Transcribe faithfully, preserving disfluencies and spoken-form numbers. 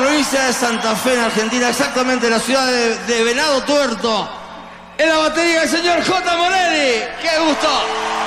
provincia de Santa Fe, en Argentina, exactamente en la ciudad de, de Venado Tuerto. En la batería el señor J. Morelli. ¡Qué gusto!